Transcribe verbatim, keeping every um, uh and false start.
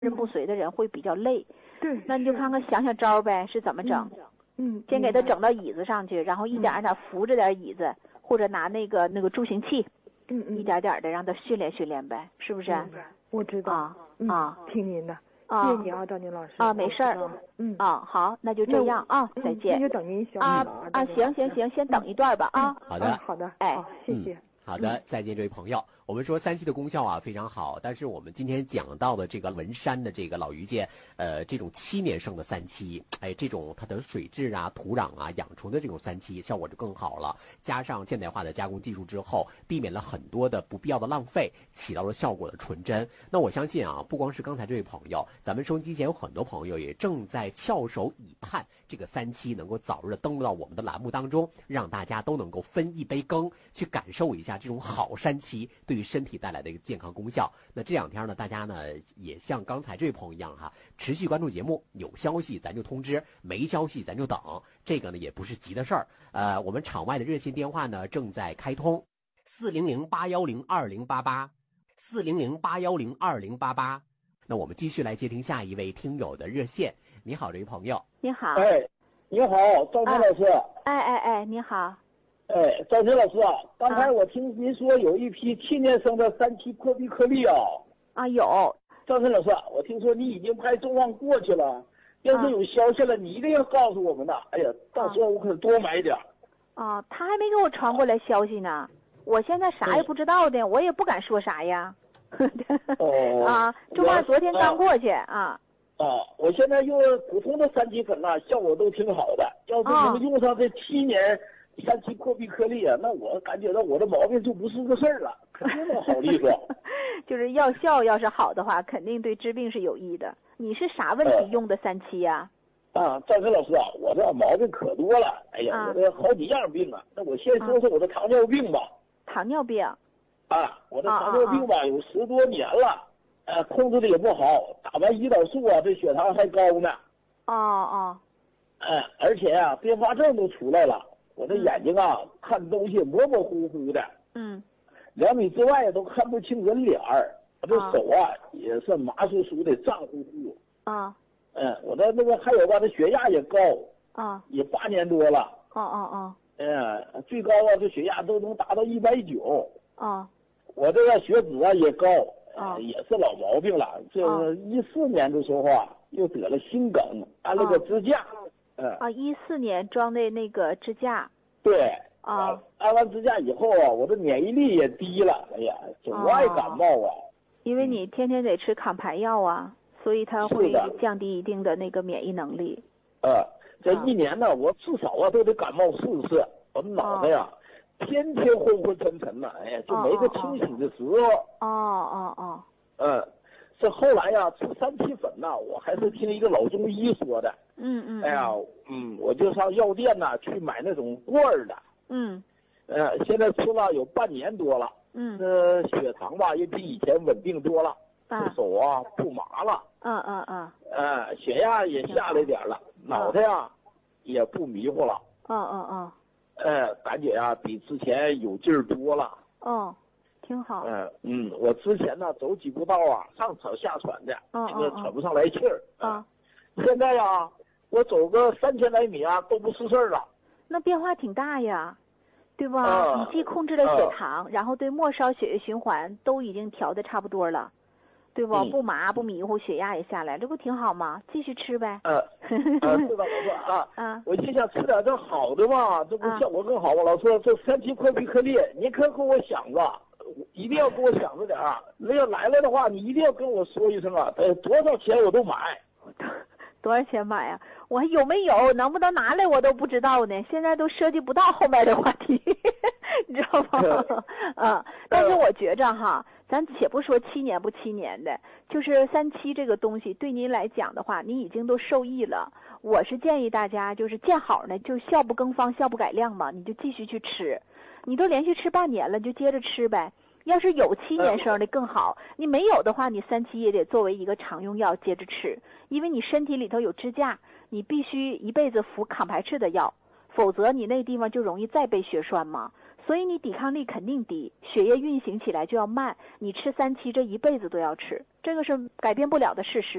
人不遂的人会比较累。 对， 那你就看看想想招呗，是怎么整？ 嗯， 先给他整到椅子上去，然后一点一点扶着点椅子，或者拿那个那个助行器， 嗯嗯， 一点点的让他训练训练呗，是不是？ 我知道啊啊，听您的，谢谢你啊，赵宁老师啊，没事儿， 嗯啊，好，那就这样啊，再见。 那就等您消息啊了啊，行行行，先等一段吧啊。 好的， 好的， 哎， 谢谢。 好的，再见，这位朋友。我们说三七的功效啊非常好，但是我们今天讲到的这个文山的这个老榆界，呃，这种七年生的三七，哎，这种它的水质啊、土壤啊、养虫的这种三七效果就更好了。加上现代化的加工技术之后，避免了很多的不必要的浪费，起到了效果的纯真。那我相信啊，不光是刚才这位朋友，咱们收音机前有很多朋友也正在翘首以盼这个三七能够早日的登陆到我们的栏目当中，让大家都能够分一杯羹，去感受一下这种好山七对于身体带来的一个健康功效。那这两天呢，大家呢也像刚才这位朋友一样哈，持续关注节目，有消息咱就通知，没消息咱就等。这个呢也不是急的事儿。呃，我们场外的热线电话呢正在开通，四零零八幺零二零八八，四零零八幺零二零八八。那我们继续来接听下一位听友的热线。你好，这位朋友。 你好。 哎，你好，赵天老师。 啊、哎哎哎，你好。 哎，赵天老师啊，刚才我听您说有一批七年生的三七破壁颗粒啊。 啊，有。 赵天老师，我听说你已经派重磅过去了，要是有消息了，你一定要告诉我们的。哎呀，到时候我可多买点。 啊，他还没给我传过来消息呢，我现在啥也不知道的，我也不敢说啥呀。 哦。 啊，重磅昨天刚过去啊。 啊，我现在用普通的三七粉呐，效果都挺好的。要是能用上这七年三七破壁颗粒啊，那我感觉到我的毛病就不是个事儿了，肯定能好利索。 就是药效要是好的话，肯定对治病是有益的。你是啥问题用的三七呀？ 啊，赵晨老师啊，我这毛病可多了。哎呀，我这好几样病啊。那我先说说我的糖尿病吧。 糖尿病。 啊，我的糖尿病吧，有十多年了。呃，控制的也不好，打完胰岛素啊，这血糖还高呢。 哦哦。 哎，而且啊，并发症都出来了。我这眼睛啊，看东西模模糊糊的。 嗯。 两米之外都看不清人脸儿。我这手啊，也是麻酥酥的，胀乎乎。 啊。 嗯，我的那个还有吧，这血压也高。 啊。 也八年多了。 哦哦哦。 嗯，最高啊，这血压都能达到一百九。 啊。 我这个血脂啊也高。 啊、 呃，也是老毛病了。这一四年的时候啊，又得了心梗，安了个支架。嗯。 啊，一四年装的那个支架。 对。 啊。 安完支架以后啊，我的免疫力也低了。哎呀，总爱感冒啊。 因为你天天得吃抗排药啊，所以它会降低一定的那个免疫能力。 呃，这一年呢，我至少啊都得感冒四次。我的脑袋呀。啊天天昏昏沉沉的，哎呀，就没个清醒的时候。 哦哦哦。 嗯，这后来呀，吃三七粉呐，我还是听一个老中医说的。 嗯嗯。 哎呀，嗯，我就上药店呐去买那种罐儿的。 嗯。 呃，现在吃了有半年多了。 嗯。 这血糖吧也比以前稳定多了。 啊。 手啊不麻了。 嗯嗯嗯。 呃，血压也下来点了，脑袋呀也不迷糊了。 嗯嗯嗯。 呃，感觉啊，比之前有劲儿多了。 哦，挺好。 嗯、呃、嗯，我之前呢走几步道啊，上喘下喘的， 这个喘不上来气儿。 啊、 嗯，现在呀，我走个三千来米啊，都不是事儿了。 那变化挺大呀，对吧？ 啊、 你既控制了血糖，啊、然后对末梢血液循环都已经调的差不多了。对不？ 嗯、 不麻不迷糊，血压也下来，这不挺好吗？继续吃呗。 呃，呃，是吧，老师啊？ 啊， 我就想吃点这好的嘛，这不效果更好吗？老师，这三七破壁颗粒，您可给我想着，一定要给我想着点儿。那要来了的话，你一定要跟我说一声啊，呃，多少钱我都买。 多少钱买呀、啊？我还有没有，能不能拿来我都不知道呢。现在都涉及不到后面的话题，你知道吗？啊，但是我觉着哈。咱且不说七年不七年的，就是三七这个东西对您来讲的话，您已经都受益了。我是建议大家就是见好呢，就效不更方，效不改量嘛，你就继续去吃。你都连续吃半年了，就接着吃呗。要是有七年生的更好，你没有的话，你三七也得作为一个常用药接着吃，因为你身体里头有支架，你必须一辈子服抗排斥的药，否则你那地方就容易再被血栓嘛。 所以你抵抗力肯定低，血液运行起来就要慢，你吃三七这一辈子都要吃，这个是改变不了的事实。